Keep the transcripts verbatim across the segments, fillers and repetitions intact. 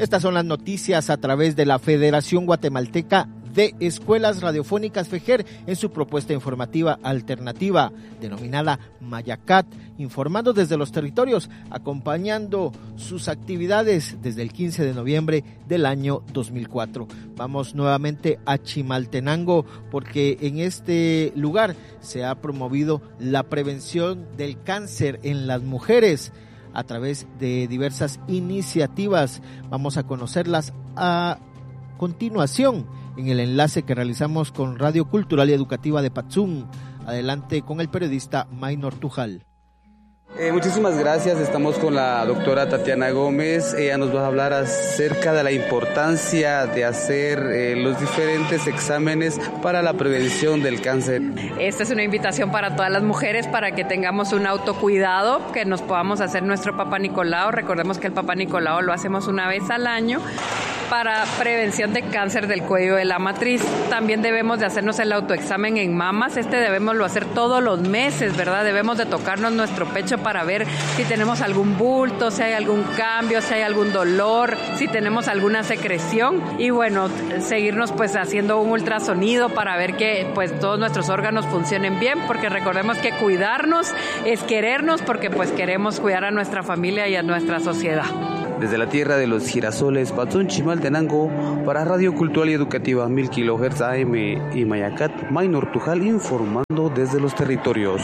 Estas son las noticias a través de la Federación Guatemalteca de Escuelas Radiofónicas FEJER en su propuesta informativa alternativa denominada Mayacat, informando desde los territorios, acompañando sus actividades desde el quince de noviembre del año dos mil cuatro. Vamos nuevamente a Chimaltenango porque en este lugar se ha promovido la prevención del cáncer en las mujeres a través de diversas iniciativas. Vamos a conocerlas a continuación en el enlace que realizamos con Radio Cultural y Educativa de Patzún. Adelante con el periodista Maynor Tujal. Eh, muchísimas gracias, estamos con la doctora Tatiana Gómez. Ella nos va a hablar acerca de la importancia de hacer eh, los diferentes exámenes para la prevención del cáncer. Esta es una invitación para todas las mujeres para que tengamos un autocuidado, que nos podamos hacer nuestro Papá Nicolau. Recordemos que el Papá Nicolau lo hacemos una vez al año para prevención de cáncer del cuello de la matriz. También debemos de hacernos el autoexamen en mamas. Este debemos lo hacer todos los meses, ¿verdad? Debemos de tocarnos nuestro pecho para ver si tenemos algún bulto, si hay algún cambio, si hay algún dolor, si tenemos alguna secreción. Y bueno, seguirnos pues haciendo un ultrasonido para ver que pues todos nuestros órganos funcionen bien, porque recordemos que cuidarnos es querernos, porque pues queremos cuidar a nuestra familia y a nuestra sociedad. Desde la tierra de los girasoles, Patzún, Chimaltenango, para Radio Cultural y Educativa mil kilohertz A M y Mayacat, Maynor Tujal informando desde los territorios.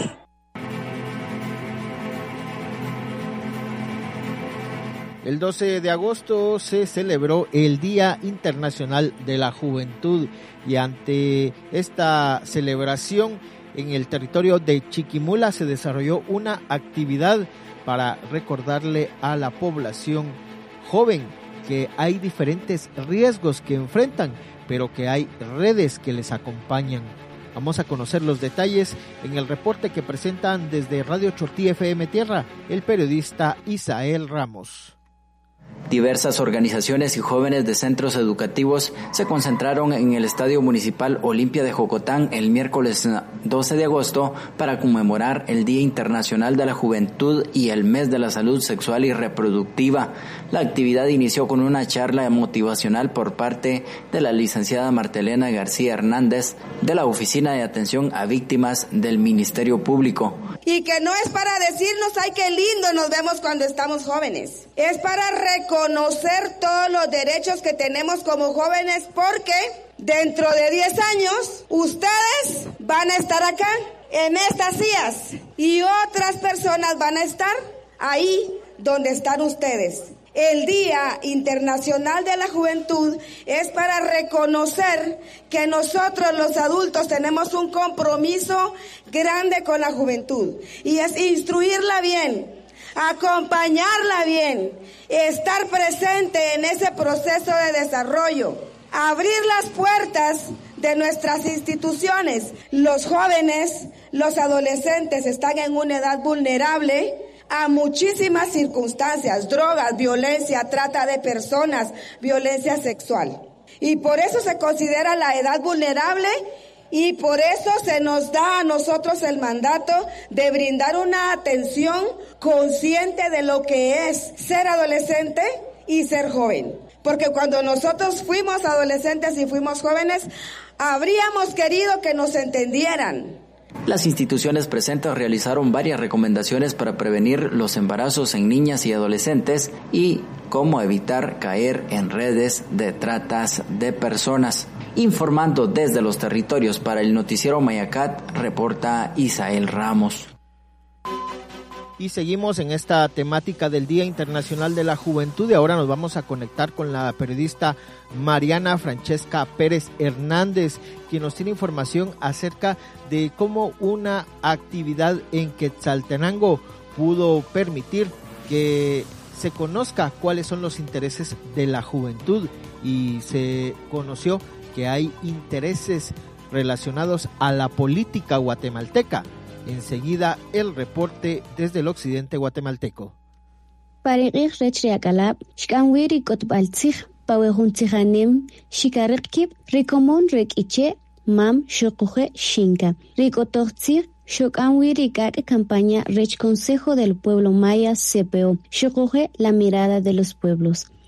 El doce de agosto se celebró el Día Internacional de la Juventud y ante esta celebración en el territorio de Chiquimula se desarrolló una actividad para recordarle a la población joven que hay diferentes riesgos que enfrentan, pero que hay redes que les acompañan. Vamos a conocer los detalles en el reporte que presentan desde Radio Chortí F M Tierra el periodista Isael Ramos. Diversas organizaciones y jóvenes de centros educativos se concentraron en el Estadio Municipal Olimpia de Jocotán el miércoles doce de agosto para conmemorar el Día Internacional de la Juventud y el Mes de la Salud Sexual y Reproductiva. La actividad inició con una charla motivacional por parte de la licenciada Martelena García Hernández de la Oficina de Atención a Víctimas del Ministerio Público. Y que no es para decirnos, ay, qué lindo nos vemos cuando estamos jóvenes. Es para reconocer todos los derechos que tenemos como jóvenes, porque dentro de diez años ustedes van a estar acá en estas sillas y otras personas van a estar ahí donde están ustedes. El Día Internacional de la Juventud es para reconocer que nosotros los adultos tenemos un compromiso grande con la juventud y es instruirla bien, acompañarla bien, estar presente en ese proceso de desarrollo, abrir las puertas de nuestras instituciones. Los jóvenes, los adolescentes están en una edad vulnerable a muchísimas circunstancias, drogas, violencia, trata de personas, violencia sexual. Y por eso se considera la edad vulnerable y por eso se nos da a nosotros el mandato de brindar una atención consciente de lo que es ser adolescente y ser joven. Porque cuando nosotros fuimos adolescentes y fuimos jóvenes, habríamos querido que nos entendieran. Las instituciones presentes realizaron varias recomendaciones para prevenir los embarazos en niñas y adolescentes y cómo evitar caer en redes de tratas de personas. Informando desde los territorios para el noticiero Mayacat, reporta Isael Ramos. Y seguimos en esta temática del Día Internacional de la Juventud y ahora nos vamos a conectar con la periodista Mariana Francesca Pérez Hernández, quien nos tiene información acerca de cómo una actividad en Quetzaltenango pudo permitir que se conozca cuáles son los intereses de la juventud y se conoció que hay intereses relacionados a la política guatemalteca. Enseguida el reporte desde el occidente guatemalteco. Pariqih rechriakalab, shkanwiri kotbaltzih, pawehuntihanem, shikarikib, rikomon rekiche, mam shokoje shinka. Rikotochtzih, shokanwiri kak campaña Rech Consejo del Pueblo Maya C P O, shokoje la mirada de los pueblos.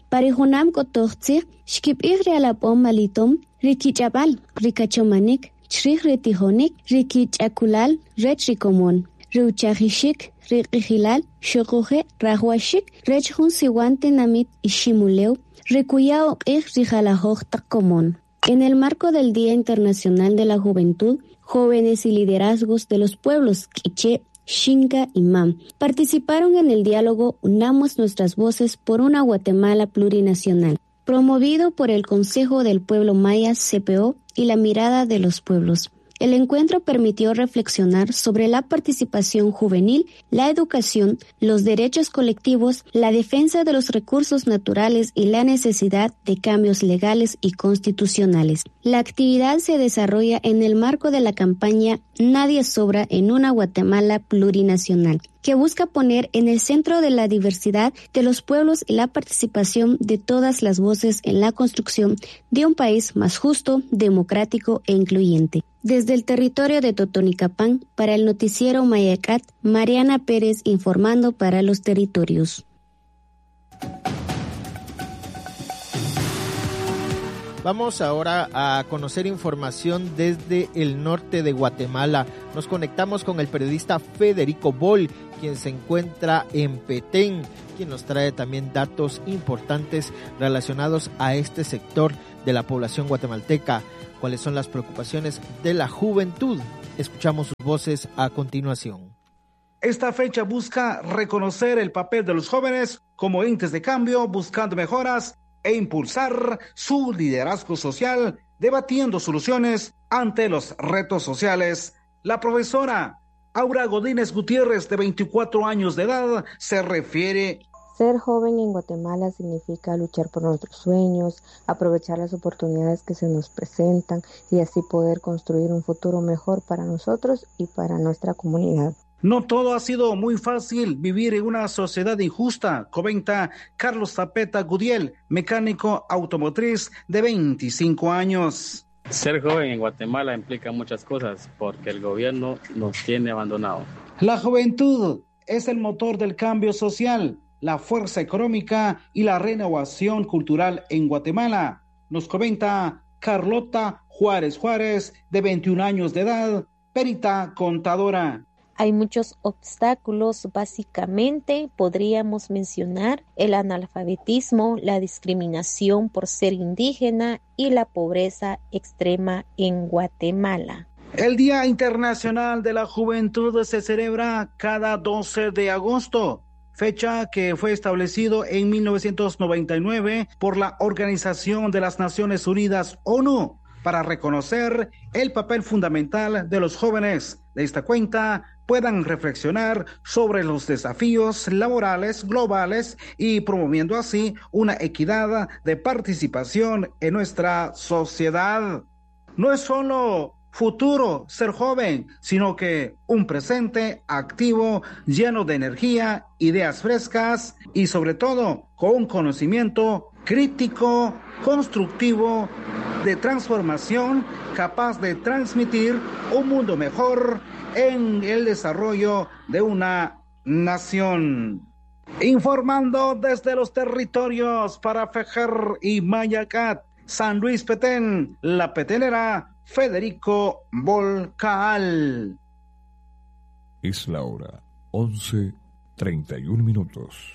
Parihunam kotoxtsi, shkip igrialapom malitom, rikichapal, rikachomanik, chrih retihonik, rikichakulal, rechrikomon, riuchahishik, rikihilal, shokoje, rahuashik, rechhun siwante namit ishimuleu, rikuyao ig rijalajoj takomon. En el marco del Día Internacional de la Juventud, jóvenes y liderazgos de los pueblos Quiché, Xinca y Mam participaron en el diálogo Unamos nuestras voces por una Guatemala plurinacional, promovido por el Consejo del Pueblo Maya C P O y la Mirada de los Pueblos. El encuentro permitió reflexionar sobre la participación juvenil, la educación, los derechos colectivos, la defensa de los recursos naturales y la necesidad de cambios legales y constitucionales. La actividad se desarrolla en el marco de la campaña Nadie sobra en una Guatemala plurinacional, que busca poner en el centro de la diversidad de los pueblos y la participación de todas las voces en la construcción de un país más justo, democrático e incluyente. Desde el territorio de Totonicapán, para el noticiero Mayacat, Mariana Pérez informando para los territorios. Vamos ahora a conocer información desde el norte de Guatemala. Nos conectamos con el periodista Federico Boll, quien se encuentra en Petén, quien nos trae también datos importantes relacionados a este sector de la población guatemalteca. ¿Cuáles son las preocupaciones de la juventud? Escuchamos sus voces a continuación. Esta fecha busca reconocer el papel de los jóvenes como entes de cambio, buscando mejoras e impulsar su liderazgo social, debatiendo soluciones ante los retos sociales. La profesora Aura Godínez Gutiérrez, de veinticuatro años de edad, se refiere: ser joven en Guatemala significa luchar por nuestros sueños, aprovechar las oportunidades que se nos presentan y así poder construir un futuro mejor para nosotros y para nuestra comunidad. No todo ha sido muy fácil. Vivir en una sociedad injusta, comenta Carlos Zapeta Gudiel, mecánico automotriz de veinticinco años. Ser joven en Guatemala implica muchas cosas porque el gobierno nos tiene abandonados. La juventud es el motor del cambio social, la fuerza económica y la renovación cultural en Guatemala, nos comenta Carlota Juárez Juárez, de veintiún años de edad, perita contadora. Hay muchos obstáculos, básicamente podríamos mencionar el analfabetismo, la discriminación por ser indígena y la pobreza extrema en Guatemala. El Día Internacional de la Juventud se celebra cada doce de agosto, fecha que fue establecido en mil novecientos noventa y nueve por la Organización de las Naciones Unidas, ONU, para reconocer el papel fundamental de los jóvenes. De esta cuenta puedan reflexionar sobre los desafíos laborales globales y promoviendo así una equidad de participación en nuestra sociedad. No es solo futuro ser joven, sino que un presente activo, lleno de energía, ideas frescas y sobre todo con un conocimiento crítico, constructivo, de transformación, capaz de transmitir un mundo mejor en el desarrollo de una nación. Informando desde los territorios para Fejer y Mayacat, San Luis Petén, La Petenera, Federico Volcaal. Es la hora once treinta y un minutos.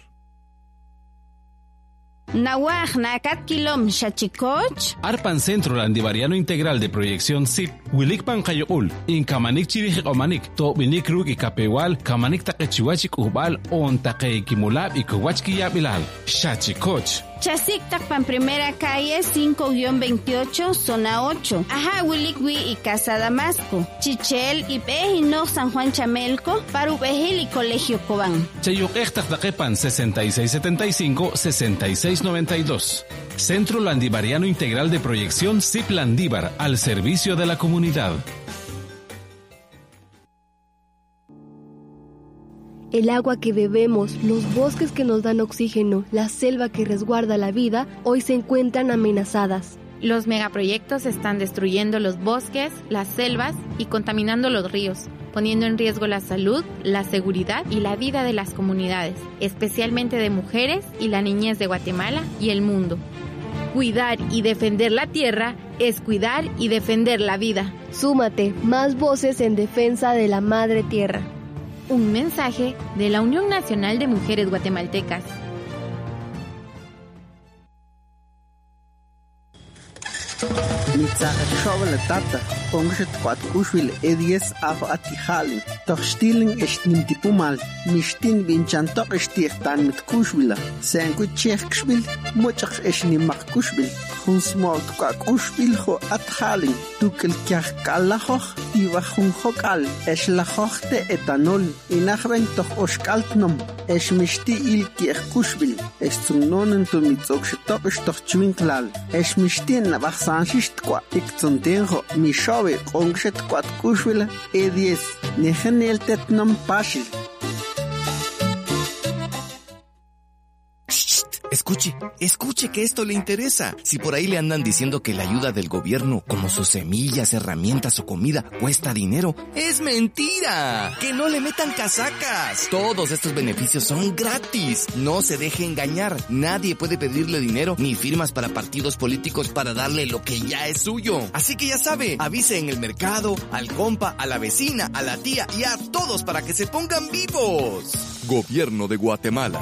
Nawaj nakat kilom shachikoch. Arpan Centro Landivariano Integral de Proyección S I P, Wilik Pankayul, in Kamanik Chirij Omanik, To Binik Rug y Capewal, Kamanik Takechiwachik Ubal, On Takekimulab y Kuwachki Yabilal. Shachikoch. Chasik Takpan Primera Calle cinco veintiocho, Zona ocho. Ajá, Wilikwi y Casa Damasco. Chichel y Pejino San Juan Chamelco, Parubejil y Colegio Cobán. Chayuk Ektak Takepan sesenta y seis setenta y cinco, sesenta y seis noventa y dos. Centro Landivariano Integral de Proyección S I P Landívar, al servicio de la comunidad. El agua que bebemos, los bosques que nos dan oxígeno, la selva que resguarda la vida, hoy se encuentran amenazadas. Los megaproyectos están destruyendo los bosques, las selvas y contaminando los ríos. poniendo en riesgo la salud, la seguridad y la vida de las comunidades, especialmente de mujeres y la niñez de Guatemala y el mundo. Cuidar y defender la tierra es cuidar y defender la vida. Súmate, más voces en defensa de la madre tierra. Un mensaje de la Unión Nacional de Mujeres Guatemaltecas. Mitsache Schobele Tata, Pongset Quat Kushwil Edies Af Atihalin, doch Stilling ist Nimtipumal, Mishtin Vinchantok ist Tichtan mit Kushwila, Senku Chech Kushwil, Muchach ist Nimach Kushwil, Hunsmalt Quat Kushwil Ho Athalin, Dukel Kach Kalachoch, Iwachun Hokal, Esch Lachochte Etanol, Inachwen doch Oschkaltnom, Esch Mishti Il Kiech Kushwil, Esch zum Nonen tu Mitzogshetok ist doch Chwinklal, Esch Mishtin Wachsanschist Qua, Ik zum Denho, Mishowe, Ongset Quat Kushwil, Edies, Nechenel Tetnom Pashil. Escuche, escuche que esto le interesa. Si por ahí le andan diciendo que la ayuda del gobierno, como sus semillas, herramientas o comida, cuesta dinero, ¡es mentira! ¡Que no le metan casacas! Todos estos beneficios son gratis. No se deje engañar. Nadie puede pedirle dinero ni firmas para partidos políticos para darle lo que ya es suyo. Así que ya sabe, avise en el mercado, al compa, a la vecina, a la tía y a todos para que se pongan vivos. Gobierno de Guatemala.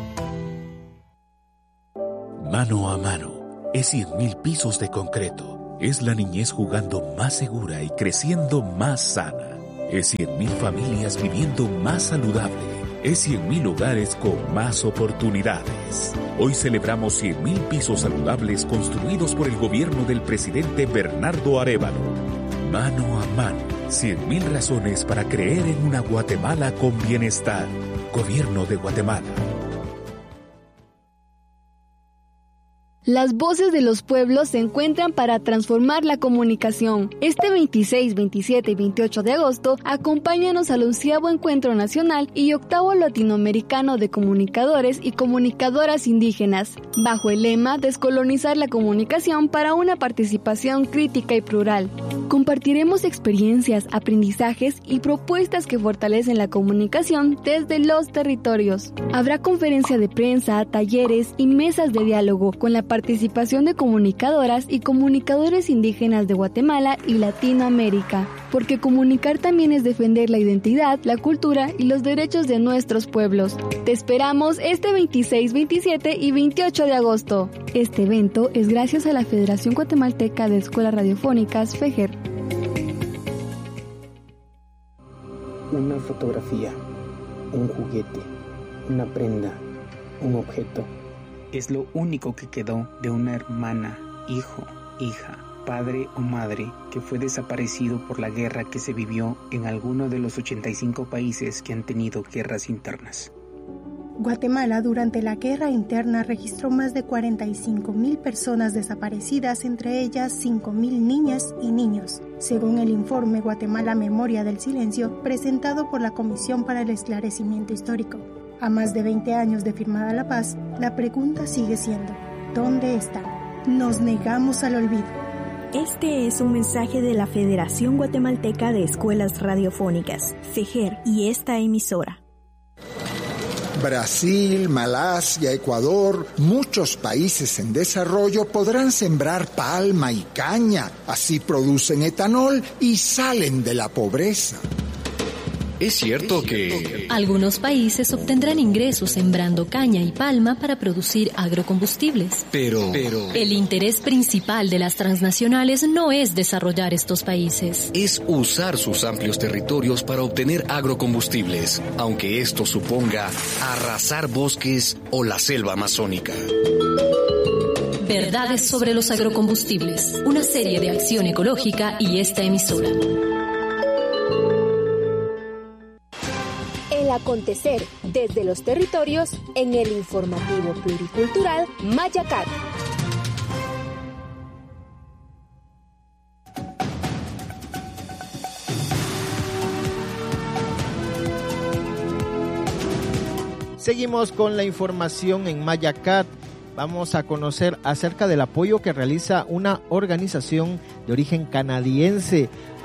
Mano a mano, es cien mil pisos de concreto. Es la niñez jugando más segura y creciendo más sana. Es cien mil familias viviendo más saludable. Es cien mil hogares con más oportunidades. Hoy celebramos cien mil pisos saludables construidos por el gobierno del presidente Bernardo Arévalo. Mano a mano, cien mil razones para creer en una Guatemala con bienestar. Gobierno de Guatemala. Las voces de los pueblos se encuentran para transformar la comunicación. Este veintiséis, veintisiete y veintiocho de agosto, acompáñanos al onceavo Encuentro Nacional y octavo Latinoamericano de Comunicadores y Comunicadoras Indígenas, bajo el lema Descolonizar la comunicación para una participación crítica y plural. Compartiremos experiencias, aprendizajes y propuestas que fortalecen la comunicación desde los territorios. Habrá conferencia de prensa, talleres y mesas de diálogo con la participación de comunicadoras y comunicadores indígenas de Guatemala y Latinoamérica, porque comunicar también es defender la identidad, la cultura y los derechos de nuestros pueblos. Te esperamos este veintiséis, veintisiete y veintiocho de agosto. Este evento es gracias a la Federación Guatemalteca de Escuelas Radiofónicas, FEGER. Una fotografía, un juguete, una prenda, un objeto. Es lo único que quedó de una hermana, hijo, hija, padre o madre que fue desaparecido por la guerra que se vivió en alguno de los ochenta y cinco países que han tenido guerras internas. Guatemala durante la guerra interna registró más de cuarenta y cinco mil personas desaparecidas, entre ellas cinco mil niñas y niños, según el informe Guatemala Memoria del Silencio presentado por la Comisión para el Esclarecimiento Histórico. A más de veinte años de firmada la paz, la pregunta sigue siendo, ¿dónde están? Nos negamos al olvido. Este es un mensaje de la Federación Guatemalteca de Escuelas Radiofónicas, FEGER, y esta emisora. Brasil, Malasia, Ecuador, muchos países en desarrollo podrán sembrar palma y caña, así producen etanol y salen de la pobreza. Es cierto que algunos países obtendrán ingresos sembrando caña y palma para producir agrocombustibles. Pero, pero el interés principal de las transnacionales no es desarrollar estos países. Es usar sus amplios territorios para obtener agrocombustibles, aunque esto suponga arrasar bosques o la selva amazónica. Verdades sobre los agrocombustibles, una serie de acción ecológica y esta emisora. Acontecer desde los territorios en el informativo pluricultural Mayacat. Seguimos con la información en Mayacat. Vamos a conocer acerca del apoyo que realiza una organización de origen canadiense a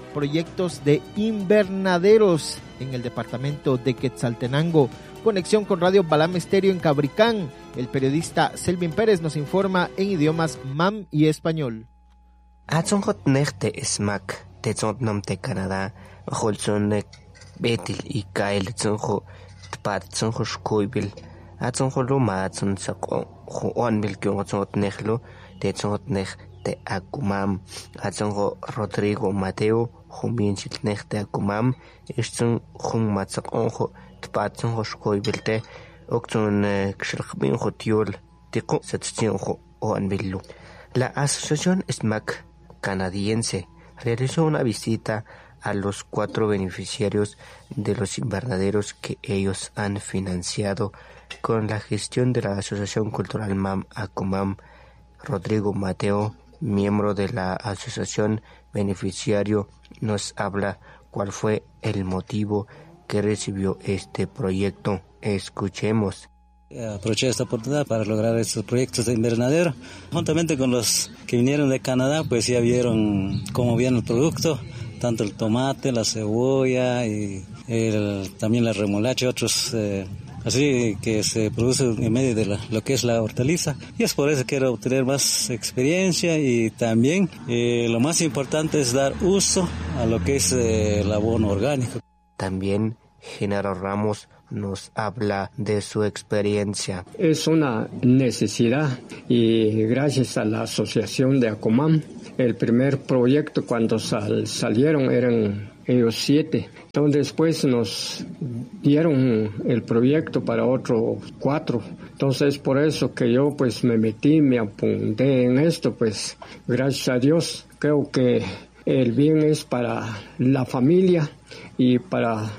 proyectos de invernaderos en el departamento de Quetzaltenango. Conexión con Radio Balam Estéreo en Cabricán. El periodista Selvin Pérez nos informa en idiomas mam y español. Atzonjot nechte esmak, tetzont nomte Canadá, holzonek betil y kael tzonjo, tpat tzonjo shkoibil, atzonjo loma atzon sako, juan milkion atzonjot nejlo, tetzonjot nej te akumam, atzonjo Rodrigo Mateo, juminchit nej te akumam, estzon jun matzakonjo, tpat tzonjo shkoibilte, octon kshirkbinjo tiol, tico setzinjo juan millu. La asociación SMAC canadiense realizó una visita a los cuatro beneficiarios de los invernaderos que ellos han financiado con la gestión de la Asociación Cultural MAM Acumam. Rodrigo Mateo, miembro de la asociación beneficiario, nos habla cuál fue el motivo que recibió este proyecto. Escuchemos. Aproveché esta oportunidad para lograr estos proyectos de invernadero. Juntamente con los que vinieron de Canadá, pues ya vieron cómo viene el producto, tanto el tomate, la cebolla y el, también la remolacha y otros, eh, así que se produce en medio de la, lo que es la hortaliza. Y es por eso que quiero obtener más experiencia y también eh, lo más importante es dar uso a lo que es eh, el abono orgánico. También Genaro Ramos nos habla de su experiencia. Es una necesidad y gracias a la asociación de Acumam, el primer proyecto cuando sal, salieron eran ellos siete. Entonces después nos dieron el proyecto para otros cuatro. Entonces por eso que yo pues me metí, me apunté en esto, pues gracias a Dios creo que el bien es para la familia y para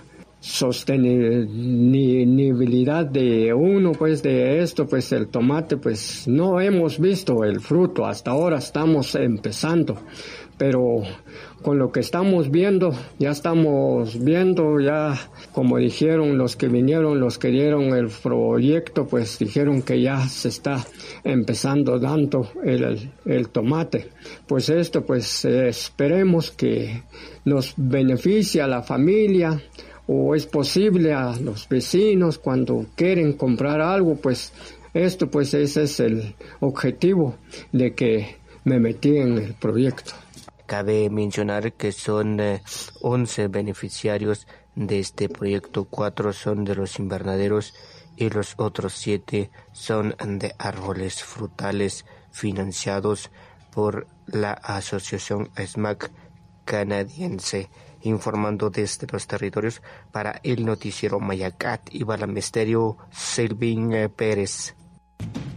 sostenibilidad de uno, pues de esto, pues el tomate, pues no hemos visto el fruto, hasta ahora estamos empezando, pero con lo que estamos viendo, ya estamos viendo, ya como dijeron los que vinieron, los que dieron el proyecto, pues dijeron que ya se está empezando dando el, el, el tomate. Pues esto, pues eh, esperemos que nos beneficie a la familia, o es posible a los vecinos cuando quieren comprar algo, pues esto, pues ese es el objetivo de que me metí en el proyecto. Cabe mencionar que son eh, once beneficiarios de este proyecto, cuatro son de los invernaderos y los otros siete son de árboles frutales financiados por la asociación SMAC canadiense. Informando desde los territorios para el noticiero Mayacat y Balam Estéreo, Selvin Pérez.